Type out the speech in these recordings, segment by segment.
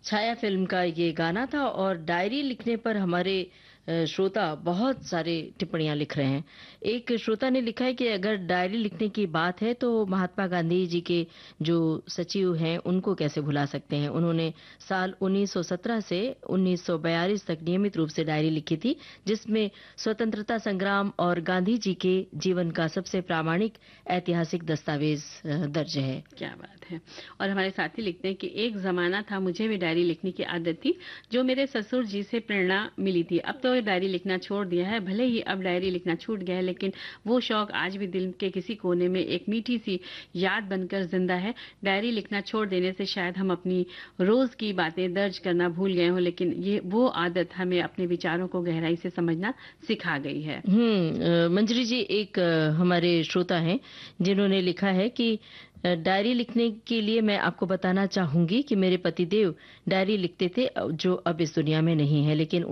छाया film का ये गाना था और डायरी लिखने पर हमारे श्रोता बहुत सारे टिप्पणियाँ लिख रहे हैं। एक श्रोता ने लिखा है कि अगर डायरी लिखने की बात है तो महात्मा गांधी जी के जो सचिव हैं उनको कैसे भुला सकते हैं। उन्होंने साल 1917 से 1942 तक नियमित रूप से डायरी लिखी थी, जिसमें स्वतंत्रता संग्राम और गांधी जी के जीवन का सबसे प्रामाणिक ऐतिहासिक दस्तावेज दर्ज है। क्या बात है। और हमारे साथी लिखते हैं कि एक ज़माना था मुझे भी डायरी लिखने की आदत थी, जो मेरे ससुर जी से प्रेरणा मिली थी। अब तो डायरी लिखना छोड़ दिया है, भले ही अब डायरी लिखना छूट गया है, लेकिन वो शौक आज भी दिल के किसी कोने में एक मीठी सी याद बनकर जिंदा है। डायरी लिखना छोड़ देने से शायद हम अपनी रोज की बातें दर्ज करना भूल गए हों, लेकिन ये वो आदत हमें अपने विचारों को गहराई से समझना सिखा गई है। मंजरी जी एक हमारे श्रोता हैं जिन्होंने लिखा है कि डायरी लिखने के लिए मैं आपको बताना चाहूंगी कि मेरे पतिदेव डायरी लिखते थे, जो अब इस दुनिया में नहीं है, लेकिन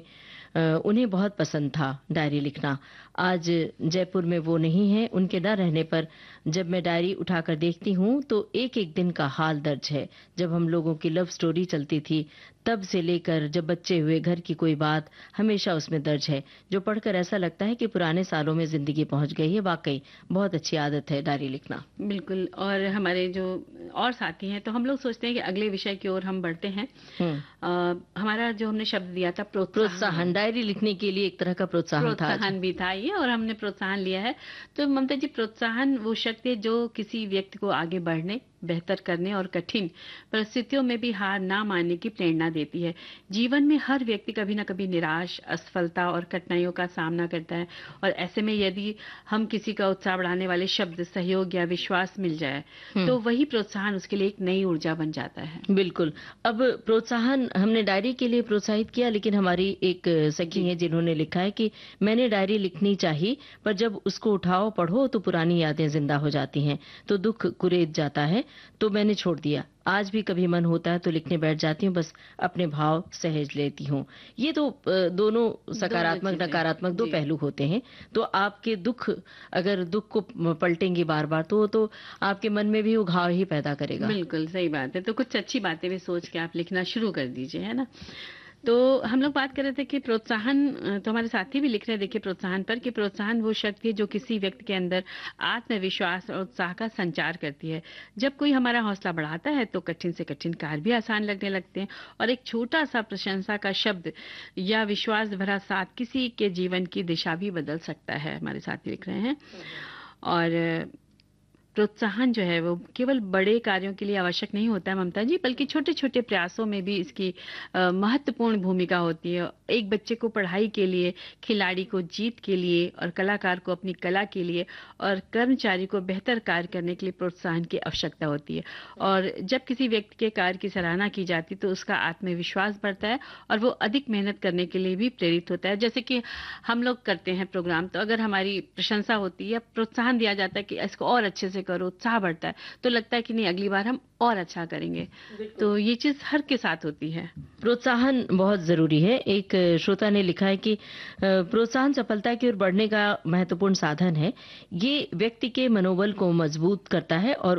उन्हें बहुत पसंद था डायरी लिखना। आज जयपुर में वो नहीं है। उनके न रहने पर जब मैं डायरी उठाकर देखती हूँ तो एक एक दिन का हाल दर्ज है। जब हम लोगों की लव स्टोरी चलती थी तब से लेकर जब बच्चे हुए, घर की कोई बात हमेशा उसमें दर्ज है, जो पढ़कर ऐसा लगता है कि पुराने सालों में जिंदगी पहुंच गई है। वाकई बहुत अच्छी आदत है डायरी लिखना। बिल्कुल। और हमारे जो और साथी हैं, तो हम लोग सोचते हैं कि अगले विषय की ओर हम बढ़ते हैं। हमारा जो हमने शब्द दिया था प्रोत्साहन, डायरी लिखने के लिए एक तरह का प्रोत्साहन भी था ये, और हमने प्रोत्साहन लिया है। तो ममता जी, प्रोत्साहन वो शक्ति है जो किसी व्यक्ति को आगे बढ़ने, बेहतर करने और कठिन परिस्थितियों में भी हार ना मानने की प्रेरणा देती है। जीवन में हर व्यक्ति कभी ना कभी निराश, असफलता और कठिनाइयों का सामना करता है, और ऐसे में यदि हम किसी का उत्साह बढ़ाने वाले शब्द, सहयोग या विश्वास मिल जाए तो वही प्रोत्साहन उसके लिए एक नई ऊर्जा बन जाता है। बिल्कुल। अब प्रोत्साहन हमने डायरी के लिए प्रोत्साहित किया, लेकिन हमारी एक सखी है जिन्होंने लिखा है कि मैंने डायरी लिखनी चाहिए, पर जब उसको उठाओ पढ़ो तो पुरानी यादें जिंदा हो जाती हैं, तो दुख कुरेद जाता है, तो मैंने छोड़ दिया। आज भी कभी मन होता है तो लिखने बैठ जाती हूँ, बस अपने भाव सहेज लेती हूँ। ये तो दोनों सकारात्मक नकारात्मक दो पहलू होते हैं। तो आपके दुख, अगर दुख को पलटेंगे बार बार तो आपके मन में भी उघाव ही पैदा करेगा। बिल्कुल सही बात है। तो कुछ अच्छी बातें भी सोच के आप लिखना शुरू कर दीजिए, है ना। तो हम लोग बात कर रहे थे कि प्रोत्साहन, तो हमारे साथी भी लिख रहे हैं देखिए प्रोत्साहन पर, कि प्रोत्साहन वो शक्ति है जो किसी व्यक्ति के अंदर आत्मविश्वास और उत्साह का संचार करती है। जब कोई हमारा हौसला बढ़ाता है तो कठिन से कठिन कार्य भी आसान लगने लगते हैं, और एक छोटा सा प्रशंसा का शब्द या विश्वास भरा साथ किसी के जीवन की दिशा भी बदल सकता है। हमारे साथी लिख रहे हैं। और प्रोत्साहन जो है वो केवल बड़े कार्यों के लिए आवश्यक नहीं होता है ममता जी, बल्कि छोटे छोटे प्रयासों में भी इसकी महत्वपूर्ण भूमिका होती है। एक बच्चे को पढ़ाई के लिए, खिलाड़ी को जीत के लिए, और कलाकार को अपनी कला के लिए, और कर्मचारी को बेहतर कार्य करने के लिए प्रोत्साहन की आवश्यकता होती है। और जब किसी व्यक्ति के कार्य की सराहना की जाती तो उसका आत्मविश्वास बढ़ता है, और वो अधिक मेहनत करने के लिए भी प्रेरित होता है। जैसे कि हम लोग करते हैं प्रोग्राम, तो अगर हमारी प्रशंसा होती है, प्रोत्साहन दिया जाता है कि इसको और अच्छे से करो, उत्साह बढ़ता है, तो लगता है कि नहीं, अगली बार हम और अच्छा करेंगे। तो ये चीज हर के साथ होती है। प्रोत्साहन बहुत जरूरी है। एक श्रोता ने लिखा है कि प्रोत्साहन सफलता की ओर बढ़ने का महत्वपूर्ण साधन है। ये व्यक्ति के मनोबल को मजबूत करता है और